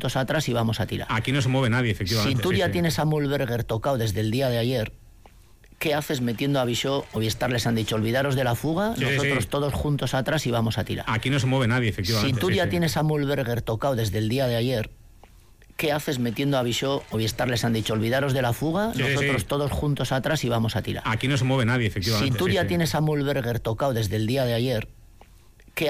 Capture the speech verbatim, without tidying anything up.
juntos atrás y vamos a tirar. Aquí no se mueve nadie, efectivamente. Si tú sí, ya sí. tienes a Mühlberger tocado desde el día de ayer, ¿qué haces metiendo a Bisó? O Biestar les han dicho, olvidaros de la fuga, sí, nosotros sí. todos juntos atrás y vamos a tirar. Aquí no se mueve nadie, efectivamente. Si tú sí, ya sí. tienes a Mühlberger tocado desde el día de ayer, ¿qué haces metiendo a Bisó? O Biestar les han dicho, olvidaros de la fuga, sí, nosotros sí. todos juntos atrás y vamos a tirar. Aquí no se mueve nadie, efectivamente. Si tú sí, ya sí. tienes a Mühlberger tocado desde el día de ayer,